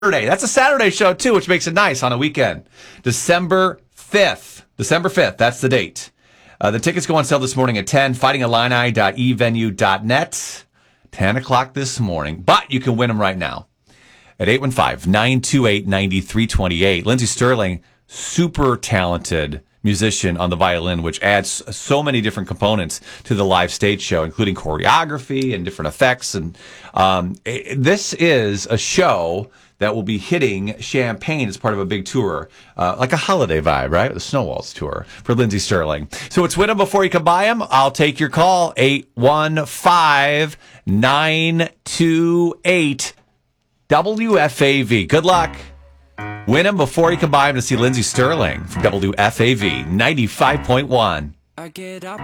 Saturday. That's a Saturday show, too, which makes it nice on a weekend. December 5th. December 5th. That's the date. The tickets go on sale this morning at 10. fightingillini.evenue.net. 10 o'clock this morning. But you can win them right now at 815-928-9328. Lindsey Sterling, super talented musician on the violin, which adds so many different components to the live stage show, including choreography and different effects. And this is a show that will be hitting Champaign as part of a big tour, like a holiday vibe, right? The Snow Waltz tour for Lindsey Sterling. So it's win them before you can buy them. I'll take your call, 815-928-WFAV. Good luck. Win them before you can buy them to see Lindsey Sterling from WFAV 95.1.